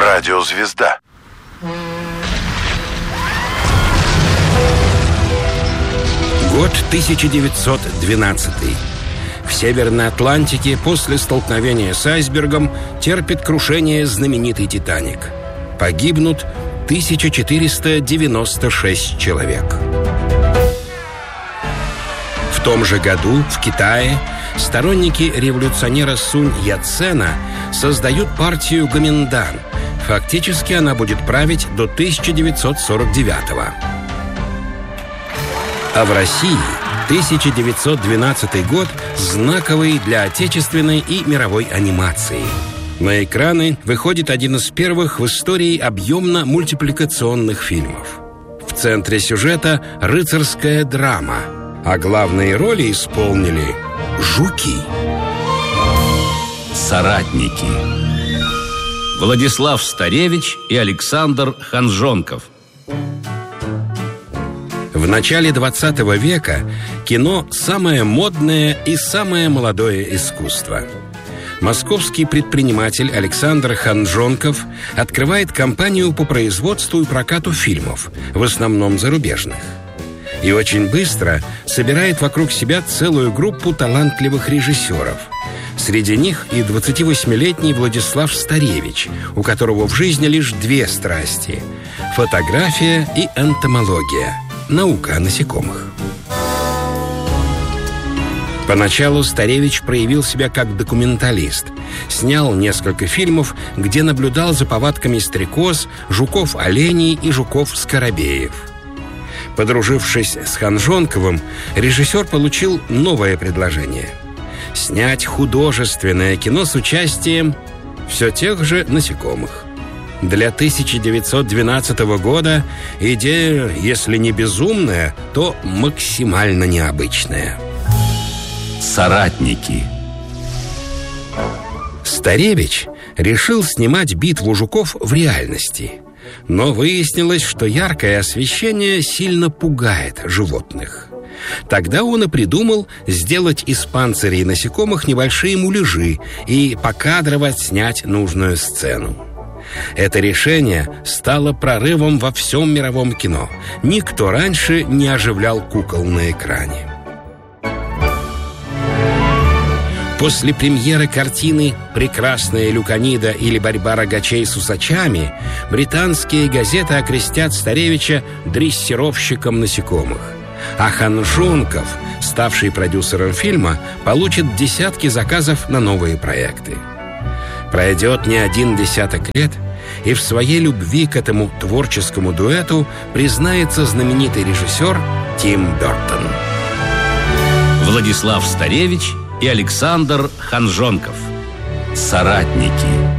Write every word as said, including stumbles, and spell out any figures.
Радиозвезда. Год тысяча девятьсот двенадцатый. В Северной Атлантике после столкновения с айсбергом терпит крушение знаменитый «Титаник». Погибнут тысяча четыреста девяносто шесть человек. В том же году в Китае сторонники революционера Сунь Яцена создают партию Гоминдан. Фактически она будет править до тысяча девятьсот сорок девятого. А в России тысяча девятьсот двенадцатый год знаковый для отечественной и мировой анимации. На экраны выходит один из первых в истории объемно-мультипликационных фильмов. В центре сюжета рыцарская драма, а главные роли исполнили жуки. Соратники. Владислав Старевич и Александр Ханжонков. В начале двадцатого века кино – самое модное и самое молодое искусство. Московский предприниматель Александр Ханжонков открывает компанию по производству и прокату фильмов, в основном зарубежных. И очень быстро собирает вокруг себя целую группу талантливых режиссеров. Среди них и двадцативосьмилетний Владислав Старевич, у которого в жизни лишь две страсти – фотография и энтомология – наука о насекомых. Поначалу Старевич проявил себя как документалист. Снял несколько фильмов, где наблюдал за повадками стрекоз, жуков-оленей и жуков-скоробеев. Подружившись с Ханжонковым, режиссер получил новое предложение – снять художественное кино с участием все тех же насекомых. Для тысяча девятьсот двенадцатого года идея, если не безумная, то максимально необычная. Соратники. Старевич решил снимать битву жуков в реальности, но выяснилось, что яркое освещение сильно пугает животных. Тогда он и придумал сделать из панцирей насекомых небольшие муляжи и покадрово снять нужную сцену. Это решение стало прорывом во всем мировом кино. Никто раньше не оживлял кукол на экране. После премьеры картины «Прекрасная Люканида» или «Борьба рогачей с усачами» британские газеты окрестят Старевича дрессировщиком насекомых. А Ханжонков, ставший продюсером фильма, получит десятки заказов на новые проекты. Пройдет не один десяток лет, и в своей любви к этому творческому дуэту признается знаменитый режиссер Тим Бертон. Владислав Старевич и Александр Ханжонков. Соратники.